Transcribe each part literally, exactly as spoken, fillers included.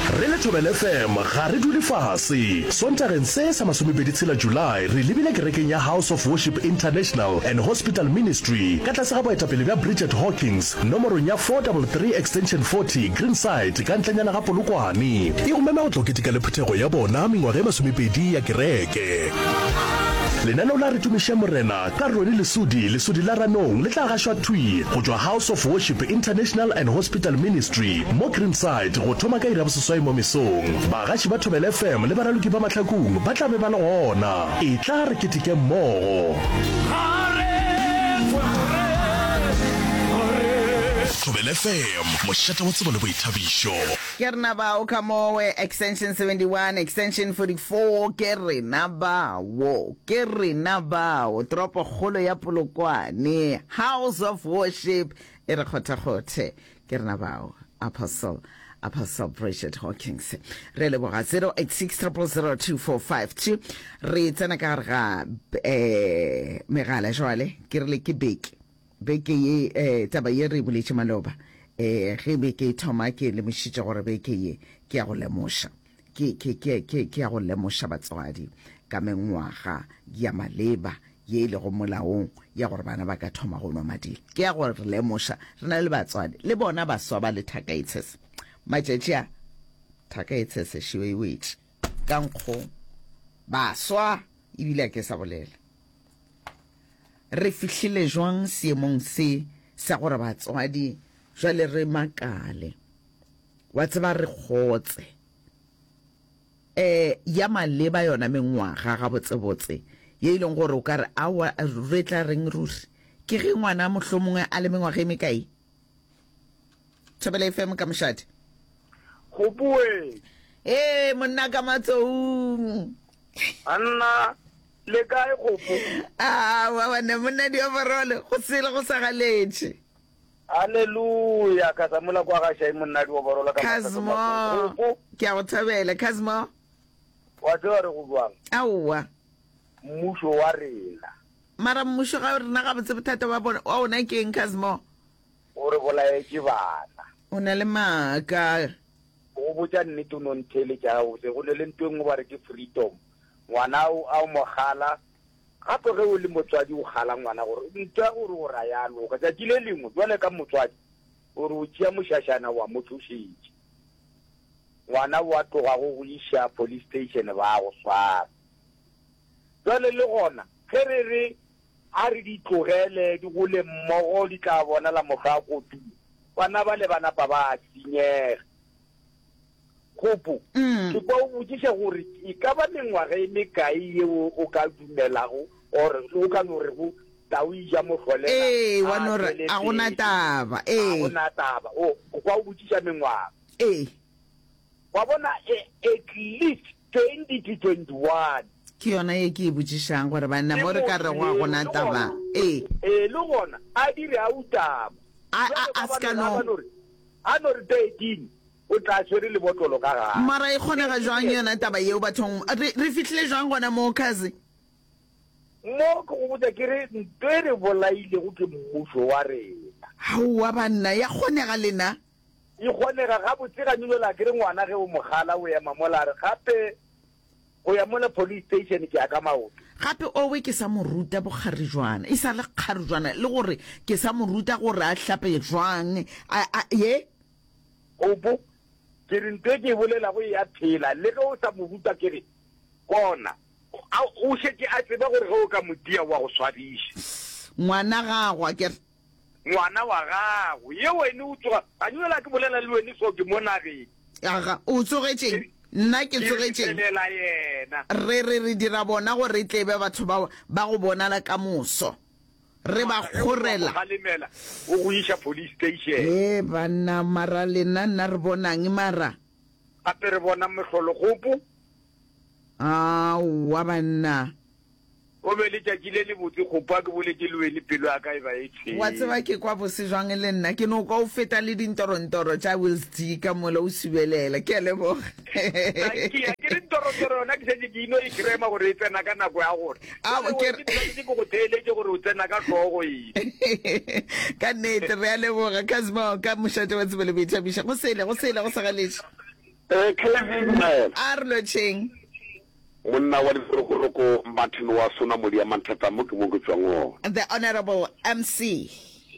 Re le Thobela F M ga re dule fase. Sontageng se sa masomepedi tshela July re lebile kerekeng ya House of Worship International and Hospital Ministry ka tlase ga boetapele bja Bridget Hawkins nomorong ya four three three extension forty Greenside ka ntlanyana ga Polokwane. E go mema go tloketika le phethego ya bona mengwaga e masomepedi ya kereke. Lenaneo la re tumiša morena ka Roni Lesudi Lesudi la Ranong le tla gašwa thui go tšwa House of Worship International and Hospital Ministry mo Greenside go thoma ka ira boseswai mo mesong. Bagaši ba Thobela F M le baraloki ba mahlakong ba tla be ba le gona. E tla re ketike mmogo. Thobela F M mošate wa tsebo le boithabišo. Ke rena bao ka mowe extension seventy-one extension forty-four ke rena bao ke rena bao tropo kgolo ya Polokwane House of Worship e re khotha-khothe ke rena bao Apostle Apostle Bridget Hawkins re le boga zero eight six zero zero zero two four five two re tsena ka ga eh megala jwale ke re le ke beke beke ye eh taba ye re boletše maloba eh ge beke thoma ke le mošitše gore beke ye ke ya go lemosha ke ke ke ke ke ya go lemosha batswadi ka mengwaga ya maleba ye le go molaong ya gore bana ba ka thoma go nwa madile ke ya gore re lemosha rena le batswadi le bona ba swa ba le thakaitsese matšatšia thakaitsese shiwe witch ka nkgo ba swa ebile ke sa bolela re fihlile jwang seemong se sa gore batswadi jwale re makale wa tseba re kgotse eh ya maleba yona mengwaga ga botsebotse ye ileng gore o ka re a re tla reng ruri ke ge ngwana mohlomongwe a le mengwaga e mekae Thobela F M ka mošate go bue eh monna ka matsong anna le kae go bu ah wa wana monna di overall go sele go sagaletse haleluya ka tsamula kwa ga shai monna di overall ka Kazmo ke a go thabela Kazmo wa tsore go bua aowa mmusho wa rena mara mmusho ga rena ga botse bothata ba bona wa ona ke eng Kazmo o re bolae ke bana o na le maaka go botsa nnete no nthele tja o se go le ntweng ba re ke freedom ngwana o a mogala gape ge o le motswadi o gala ngwana gore ntwa gore o ra ya loka tja dile lengwe jwale ka motswadi gore o tšea mošašana wa mothušitše ngwana wa tloga go go iša police station ba go swara jwale le gona ge re re a re di tlogele di gole mmogo di tla bona la moga kotu bana ba le bana ba ba senyega gopo ke kwa o botsiša gore e ka ba mengwaga e mekae yeo o ka dumelago or o ka no re go tao ija motlholela eh wa no re a gona taba eh a gona taba o kwa o botsiša mengwaga eh wa bona at least twenty to twenty-one ke yona ye ke e botsišang gore bana mo re ka re go gona taba eh eh le gona a dire a utaba a a ska no a no re thirteen o tla tshwere le botlolo ka ga mara e kgonega jwang yona taba yeo bathong re fihlile jwang gona mo kazi mo go botsa ke re ntwe re bolaile go ke mmušo wa rena hawa banna ya kgonega lena e kgonega ga botsega nyola ke re ngwana ge o mogala o ema molare gape go ya mola police station ke aka maoto gape o we ke sa moruta bogare jwana e sa le kgare jwana le gore ke sa moruta gore a hlape jwang a ye opo ke re ntwe ke bolela go ya phela le ge o sa moruta ke re kona o shetse a tseba gore ge o ka modia wa go swadiša ngwana gagwa ke ngwana wa gago ye wena o tsoga a nyola ke bolela le wena so ke monageng aga o tsogetseng nna ke tsogetseng re re re dira bona gore re tlebe batho ba ba go bonala ka moso re ba khorela o go isha police station eh bana mara lena nna re bonang mara gape re bona mehlolo gopo ah wa bana o be le tšatšile le botse gopa ke boletse le wele pelo ya ka e ba etse wa tseba ke kwa bose jwang le nna ke no ka o feta le dintorontoro tša Wills D ka mola o sibelela ke le bo ke ke dintorontoro na ke se ke ino e krema gore e tsena ka nako ya gore a ke ke go teletse gore o tsena ka hlogo e ka nnete re a leboga Kazmo ka mošate wa tsebele boithabiša go sele go sele go sagaletse eh Kevin man Arloching. monna wa dikoroko Martin wa sona mo dia manthata mo ke mo ke tswang The Honorable M C.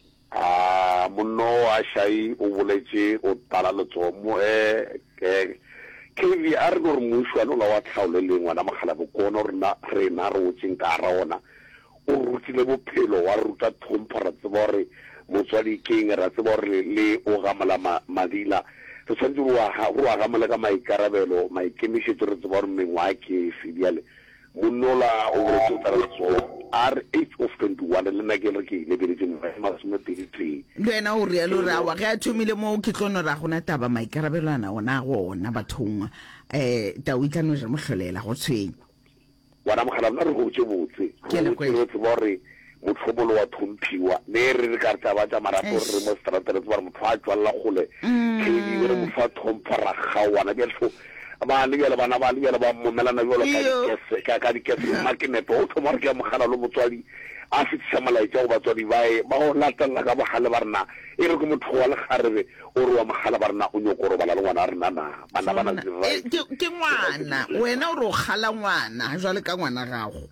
ah monno wa shai o boletse o tala letso mo eh ke ke vi argor mo shwa no la wa tlhaole le ngwana magala bo kono rena rena ro tsing ka raona o rutile bophelo wa ruta thompara tsebore motswadi king ra tsebore le o gamala madila so tshwantse wa ha wa gamala ka maikarabelo maikemishetso re tsebore mengwa ke fidiale monnola o re tsotara so r h of twenty-one le nna ke re ke le bele tse masome thirty-three Lwena o re lo ra wa ga thomile mo ke tlono ra gona taba maikarabelwana ona gona bathong eh Tawitla re mo hlolela go tshwenya wana mogala nna re go tse botse ke le tsebore motlhobolo wa thumphiwa ne re re ka tsa ba tsa marato re mo stratere tswa motho a tswalla gole ke di re mo fa thompara gawana ke tlo ba le le bana ba le le ba momelana jolo ka ke ka ka ke market o thomar ke mogala lo motswadi a fitsa malaitsa go batswadi ba ba go latela ka bogale ba rena e re go motho wa le garebe o re wa mogala ba rena o nyokoro bala le ngwana rena na bana bana ke ngwana wena o re o gala ngwana jwale ka ngwana gago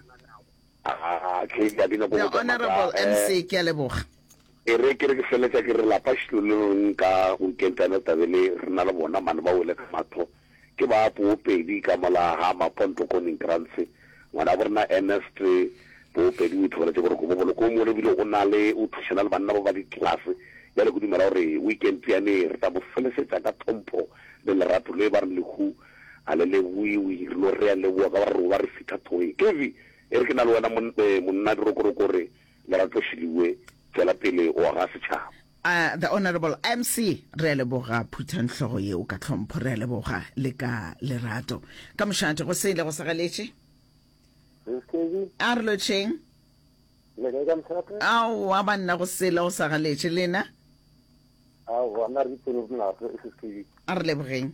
ah ke ga dina go The Honorable M C ke leboga e re ke re ke feletsa ke re la pashilo nka go kentana tabele re na le bona mane ba wele ka matho ke ba po pedi ka mala ha maponto ko ni grantse ngwana bona N S three po pedi o thola tse go go bolo ko mo re bile o na le o thushana le banna ba di class ya le go dimela gore weekend ya ne re ta bo felesetsa ka thompo le lerato le ba re le khu ale le wi wi lo re le bo ka ba re ba re fitha thoe kevi e re ke na le wena monna di rokoroko re lerato shiliwe tsela pele o ga setšhaba Uh, the Honorable M C re leboga phuthantlhogo ye o ka tlhompho re leboga le ka lerato ka mošate go se ile go sagaletse a re lotšheng ao wa banna go sela go sagaletse lena a re lebogeng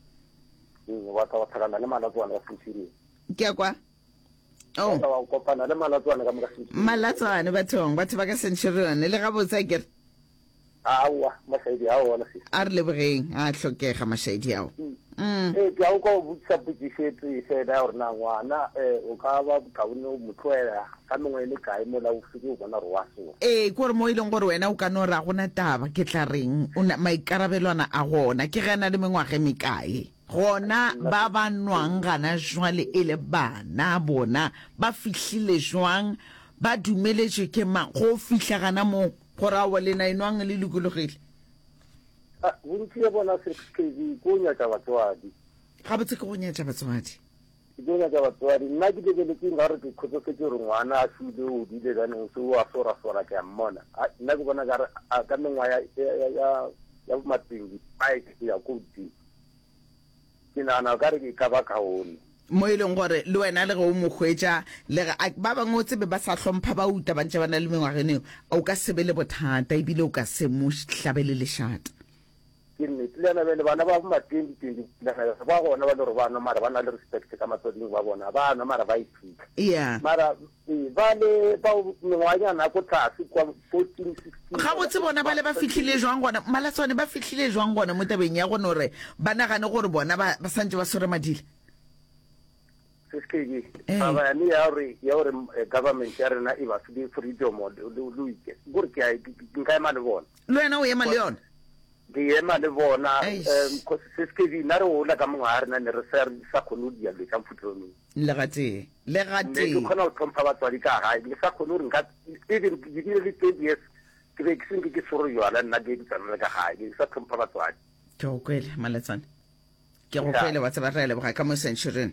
ke kwa oh malatswane bathong batho ba ka centurion le ga botsa kere awa mashaidi ao wala si a re lebogeng a tlhokega mashaidi ao eh ke ao go butsa butšitse se da rena ngwana eh o ka ba kaone mothoela ka mongwe le kae mo la o fike o bona re wa so eh go re mo ileng gore wena o ka no ra gona taba ke tla reng o na maikarabelwana a gona ke gana le mengwage mekae gona ba ba nwang gana jwale e le bana bona ba fihlile jwang ba dumeletse ke ma go fihla gana mo gora wa le na inwang le lukulogile ah bontsi ya bona se ke go nya tsa batswadi ga botse ke go nya tsa batswadi go nya tsa batswadi nna ke dibele ke ngare ke khotso ke re ngwana a sule o dile bana o se wa sora sora ke mmona nna ke bona ga ka mengwa ya ya ya matingi ba ke ya go di ke nana ka re ke ka ba kaone mo ileng gore le wena le go mo khwetsa le ba bangwe tsebe ba sa hlompha ba uta ba ntse bana le mengwageneo o ka sebele bothata e bile o ka se mo hlabele le shata ke ne tlena bele bana ba ba twenty twenty ba gona ba le re bana mara ba na le respect ka matsoding ba bona ba na mara ba ipika yeah mara ba le ba mengwanya na go tlase kwa fourteen sixteen ga botse bona ba le ba fihlile jwang gona malatswane ba fihlile jwang gona mo tabeng ya gona re bana gane gore bona ba santse ba sore madile skegi aba ni ya re ya re government ya rena e ba fidi freedom lo lo ike gore ke ai nka ema le bona le wena o ema le yona ke ema le bona em ko skegi na re o la ka mo ha rena ne re sa sa khonudia le ka mfutromi le gate le gate ne ko khona o tlhompha batswadi ka ga le sa khonu re nka even ke di le twenty years ke be ke seng ke soro yo ala nna ke tsana ka ga ke sa tlhompha batswadi ke o kwele malatsane ke go kwele wa tsaba re le boga ka mo centurion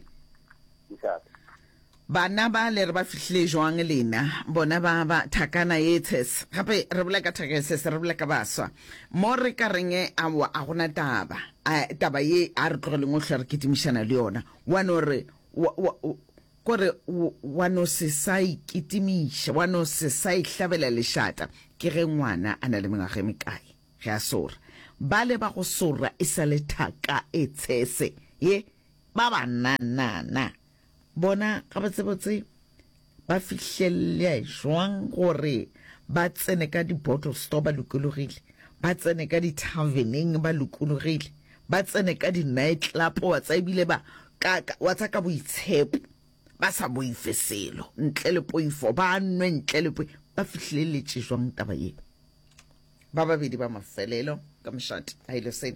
bana ba le re ba fihlile jwang lena bona ba ba thakana yetses gape re bola ka thakese re bola ka baswa mo re ka renge a wa a gona taba a taba ye a re tlogele ngo hlare ke timishana le yona wa no re kore wa no se sai kitimisha wa no se sai hlabela le shata ke ge ngwana ana le mengage mekae ge a sora ba le ba go sora e sa le thaka etsese ye ba ba na na na bona ga batsebotse ba fihlelle jwang gore ba tsene ka di bottle store ba lokologile ba tsene ka di taverneng ba lokologile ba tsene ka di-night club wa tsa ebile ba wa tsa ka boitshepo ba sa boife selo ntle le poifo ba nwe ntle le poifo ba fihleletse jwang taba ye ba babedi ba mafelelo ka mshati a ile sene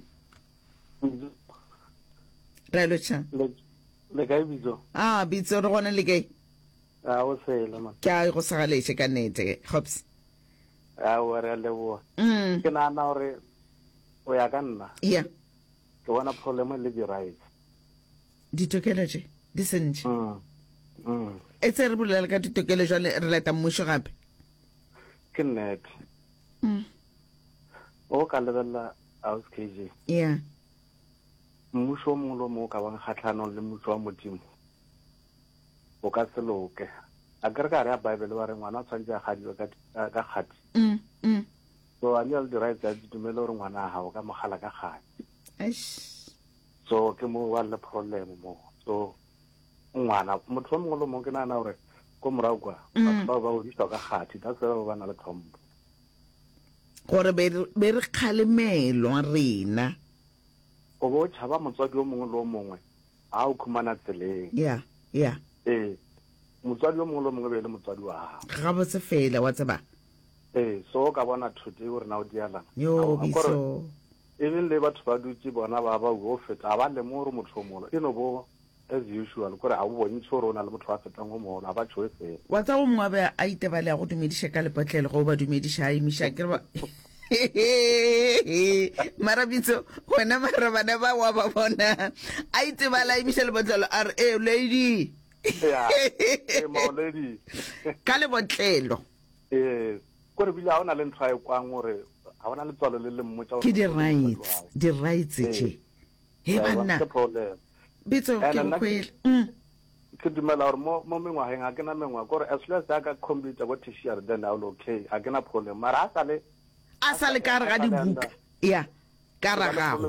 ra lo tsa le kae bitso ah bitso re gona le kae a o sela man ke a go sagaletse ka nete hops a o re le bo mm ke na na gore o ya ka nna yeah ke bona problem le di rights ditokelo tse di sentse mm mm e tse re bolela ka ditokelo jwa re leta mmusho gape ke net mm o ka lebella house K G yeah mmusho mo lo mo ka bang khatlhano le mmusho wa modimo o ka se loke a ka re ka re a bible wa re ngwana tshwantse a gadiwe ka ka khati mm mm so annual the rights a ditumelo re ngwana ha o ka mogala ka khati eish so ke mo wa le problem mo so ngwana motho mo lo mo ke nana hore ko morago kwa ba ba o ditwa ka khati that's why ba na le tlhompo gore be re khalemelwa rena o bo tshaba motswadi o mongwe le o mongwe a o khumana tseleng yeah yeah eh motswadi o mongwe le o mongwe be le motswadi wa ga botse fela wa tsaba eh so ka bona thuti gore na o diala yo biso even le batho ba dutse bona ba ba go feta ba le mo re motho molo eno bo as usual gore a bo bone tshoro na le motho wa fetang go molo ba tshoe fela wa tsa o mongwe ba a itebale go dumedisha ka lepotlelo go ba dumedisha a imisha ke ba mara bitso wena mara bana ba wa ba bona a itebala imisha lepotlelo are eh lady yeah eh mo lady ka lepotlelo eh gore bila ona le ntwa e kwang gore ha bona le tswalo le le mmotsa ke di rights di rights tse he bana bitso ke go kwela mm ke dumela gore mo mo mengwa henga ke na mengwa gore as long as ka computer go t-shirt then I will okay a ke na problem mara a sale a sale ka re ga di book ya ka ra gago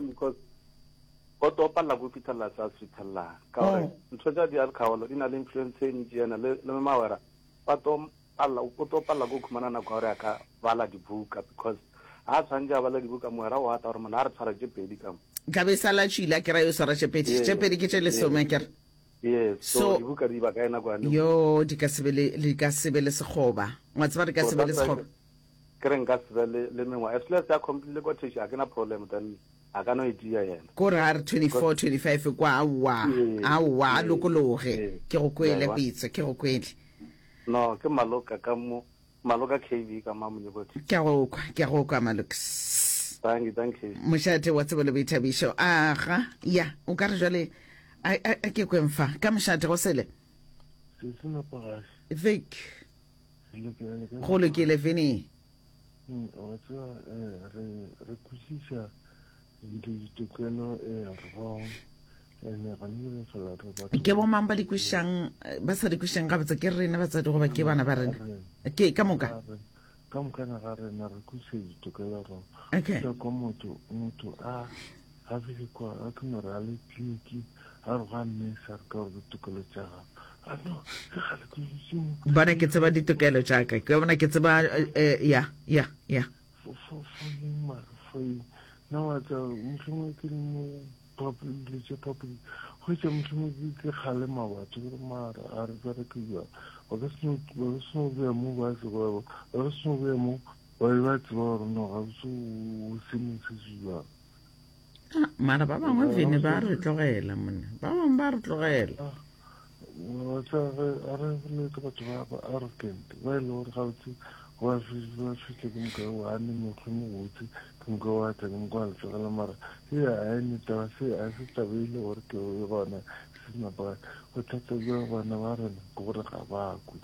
o to palla go fitalla sa fitalla ka gore ntho tsa di alcohol ina le influence e ntse yana le le mawara ba to alla o to palla go khumana na gore ka bala di buka because a tsanja bala di buka moera wa ta gore mona re tshara je pedi ka ka be sala chila ke ra yo sara je pedi je pedi ke tshele so maker yes so di buka di ba ka ena kwa yo di ka sebele le ka sebele segoba wa tsaba di ka sebele segoba kren ka sebele le mengwa as long as ya complete go tshisha a ke na problem then a ka no idea yena ko re are twenty-four twenty-five kwa awa awa lokologe ke go kwele bitse ke go kwele no ke maloka ka mo maloka K V ka mamunye go ke go kwa ke go kwa maloka thank you thank you moshate wa tsebele boithabisho aga ya o ka re jale a a ke kwemfa ka moshate go sele se sena pagash fake go le ke le fini o tswa re re kusisa di tokelo e wrong ene ga nne fela re ba ke bo mamba di kushang ba sa di kushang ga botsa ke rena ba tsa di go ba ke bana ba rena ke ka moka ka moka na ga rena re kusisa di tokelo ro okay ka ko motho motho a ha vile kwa a tlo re ale tiki ha re ga nne sa ka go tokelo tsa a no se ga le kusisa bana ke tseba di tokelo tsa ka ke bona ke tseba ya ya ya fo fo fo ma fo no at mhlimo ke mo public le tse public go tse mhlimo ke khale mabatho gore mara a re tsare ke ya o ka se o so be mo ba se go o so be mo o ba tswa no ga so se mo se jwa mara ba bangwe vene ba re tlogela mona ba bangwe ba re tlogela o tsa re a re le ke batho ba ba arrogant ba le gore ga utse wa fitlha fitlha ke mo wa ne mo tlhomo botse ke mo wa tsa ke mo kwa tsela mara ya a ne ta se a se tabile gore ke o bona se na ba o tlatsa go bona ba rena gore ga ba ku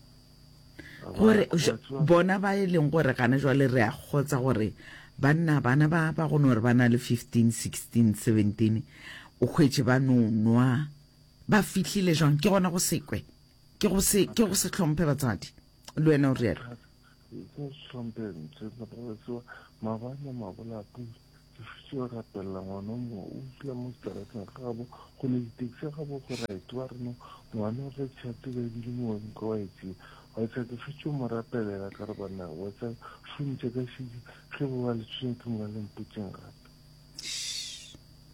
gore bona ba e leng gore kana jwale re a gotsa gore banna bana ba ba go no re bana le fifteen sixteen seventeen o khwetse ba no nwa ba fitlhile jang ke gona go sekwe ke go se ke go se tlhomphe batsadi le wena o rielo ke something se na ba so mabana mabola pu ke fitse ra pella ngwana mo o tla mo tsara ka gabo go le ditse gabo go right wa reno ngwana re tshate le di mo go itse wa tsa ke fitse mo rapelela ka re bana wa tsa funte ka shi ke bo wa le tseng ke mo le mputseng gape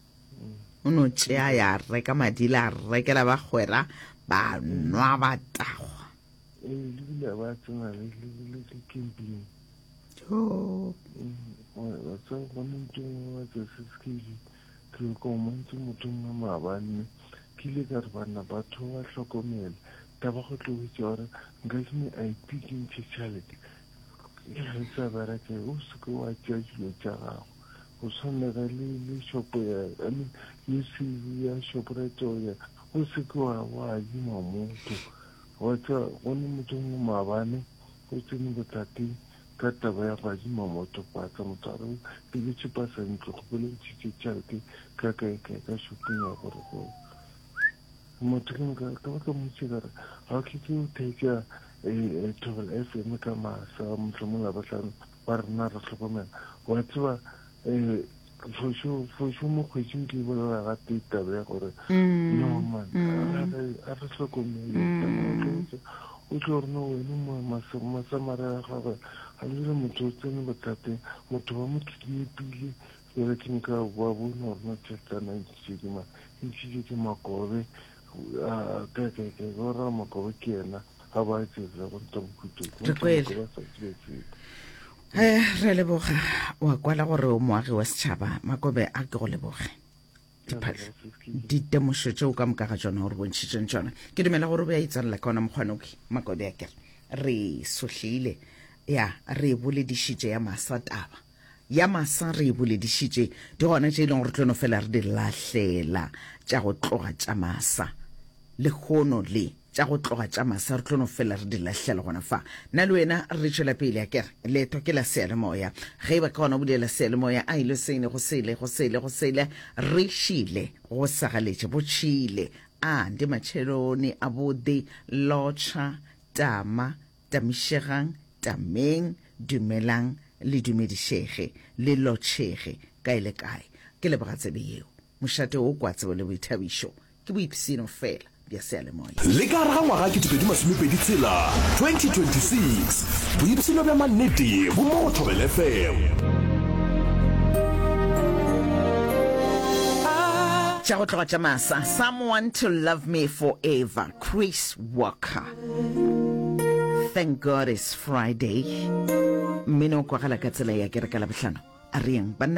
o no tšea ya reka madila a rekela ba kgwera ba nwa ba tagwa e le bile ba tsena le le le camping oh wa tsa bona ntwa tsa skili ke ko motho motho wa mabane ke le ka bana batho ba hlokomela ta ba go tlotse gore nka se me I pick in charity ya sa bara ke o se ko wa tja dilo tja gago o sonega le le shopo ya I mean you see ya shopo ra tsoya o se ko wa wa di mamoto wa tsa gone motho wa mabane o tsene botlati ka taba ya ba di mamoto pa tsa motsaro ke le tšipa sa ntlo go bole tšitše charity ka ka ka ka shopping ya gore go motho ke ka ka ka motse ka ha ke ke o teka e Travel F M ka masa motlhomola ba tlana ba rena re tlhokomela wa tseba eh for sure for sure mo khwetšeng ke bolela ga taba ya gore no man a re tlhokomela o tlo re no wena mo masamara ga ga a le motho tsene botlate motho wa mo tlipile le ke nka wa bona re no tsetana ntšhedi ma ntšhedi ke makobe a ka ka ka gore makobe ke ena ha ba tsela go ntwa bokhuto eh re leboga wa kwala gore o moagi wa setšhaba Makobe a ke go leboge ditemošo tšeo ka moka ga tsona gore bontšhitšeng tsona ke dumela gore o be a itsalela ka ona mokgwanoki Makobe a kere re sotlheile ya re boledišitše ya masa taba ya masa re boledišitše di gona tše e leng gore tlono fela re di lahlela tša go tloga tša masa le kgono le tša go tloga tša masa re tlono fela re di lahlela gona fa nna le wena re tšwela pele ya kere leeto ke la sealemoya ge e ba ka gona bolela sealemoya a ile sene go sele go sele go sele re šile go sagaletše bo tšhile a ndi matšheloni a bode lotšha tama tamišegang tameng dumelang le dumedišege le lotšhege kae le kae ke lebogatsebe yeo mošate o kwa tsebo le boithabišo ke boipsino fela bja sealemoya le ka raga ngwaga ke tupedi masomepedi tshela twenty twenty-six boipsino bja mannete bo mo go Thobela F M tša go tloga tša masa Someone to Love Me Forever Chris Walker. Thank God it's Friday. Mmino kwa gala ka tsela ya kereka la bohlano a reng banna